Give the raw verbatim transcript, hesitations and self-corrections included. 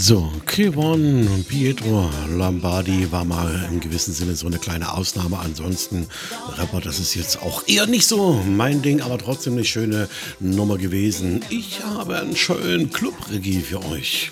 So, Kevon und Pietro Lombardi war mal im gewissen Sinne so eine kleine Ausnahme. Ansonsten, Rapper, das ist jetzt auch eher nicht so mein Ding, aber trotzdem eine schöne Nummer gewesen. Ich habe einen schönen Club-Regie für euch.